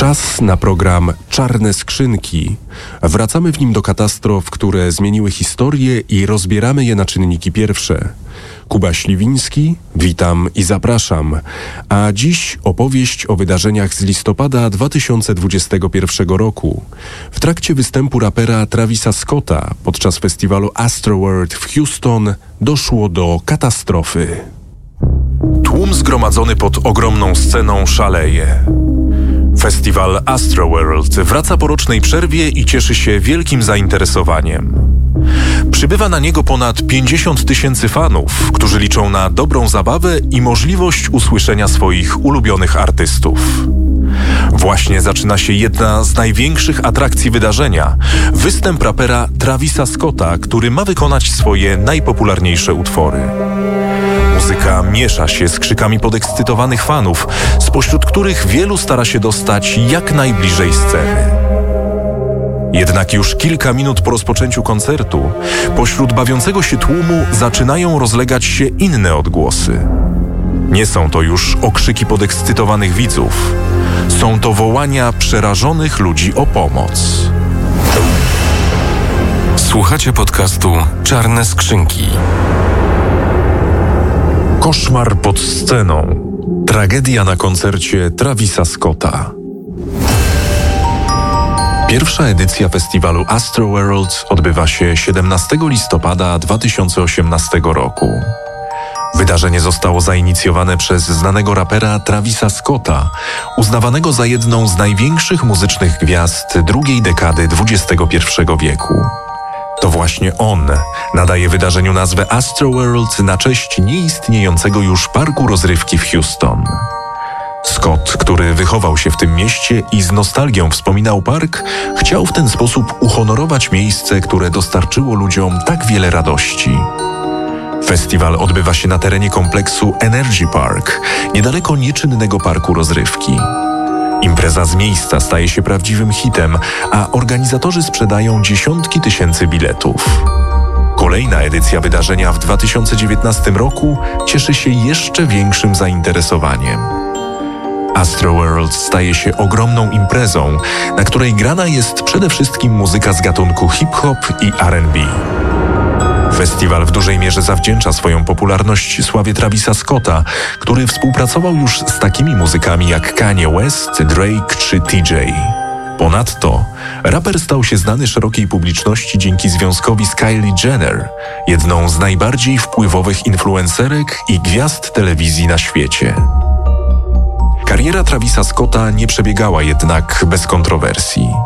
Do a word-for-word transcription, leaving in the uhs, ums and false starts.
Czas na program Czarne Skrzynki. Wracamy w nim do katastrof, które zmieniły historię i rozbieramy je na czynniki pierwsze. Kuba Śliwiński, witam i zapraszam. A dziś opowieść o wydarzeniach z listopada dwa tysiące dwudziestego pierwszego roku. W trakcie występu rapera Travisa Scotta podczas festiwalu Astroworld w Houston doszło do katastrofy. Tłum zgromadzony pod ogromną sceną szaleje. Festiwal Astroworld wraca po rocznej przerwie i cieszy się wielkim zainteresowaniem. Przybywa na niego ponad pięćdziesiąt tysięcy fanów, którzy liczą na dobrą zabawę i możliwość usłyszenia swoich ulubionych artystów. Właśnie zaczyna się jedna z największych atrakcji wydarzenia – występ rapera Travisa Scotta, który ma wykonać swoje najpopularniejsze utwory. Muzyka miesza się z krzykami podekscytowanych fanów, spośród których wielu stara się dostać jak najbliżej sceny. Jednak już kilka minut po rozpoczęciu koncertu, pośród bawiącego się tłumu zaczynają rozlegać się inne odgłosy. Nie są to już okrzyki podekscytowanych widzów. Są to wołania przerażonych ludzi o pomoc. Słuchacie podcastu Czarne Skrzynki. Koszmar pod sceną. Tragedia na koncercie Travisa Scotta. Pierwsza edycja festiwalu Astroworld odbywa się siedemnastego listopada dwa tysiące osiemnastego roku. Wydarzenie zostało zainicjowane przez znanego rapera Travisa Scotta, uznawanego za jedną z największych muzycznych gwiazd drugiej dekady dwudziestego pierwszego wieku. To właśnie on nadaje wydarzeniu nazwę Astroworld na cześć nieistniejącego już parku rozrywki w Houston. Scott, który wychował się w tym mieście i z nostalgią wspominał park, chciał w ten sposób uhonorować miejsce, które dostarczyło ludziom tak wiele radości. Festiwal odbywa się na terenie kompleksu Energy Park, niedaleko nieczynnego parku rozrywki. Impreza z miejsca staje się prawdziwym hitem, a organizatorzy sprzedają dziesiątki tysięcy biletów. Kolejna edycja wydarzenia w dwa tysiące dziewiętnastym roku cieszy się jeszcze większym zainteresowaniem. Astroworld staje się ogromną imprezą, na której grana jest przede wszystkim muzyka z gatunku hip-hop i R and B. Festiwal w dużej mierze zawdzięcza swoją popularność sławie Travisa Scotta, który współpracował już z takimi muzykami jak Kanye West, Drake czy T J. Ponadto raper stał się znany szerokiej publiczności dzięki związkowi z Kylie Jenner, jedną z najbardziej wpływowych influencerek i gwiazd telewizji na świecie. Kariera Travisa Scotta nie przebiegała jednak bez kontrowersji.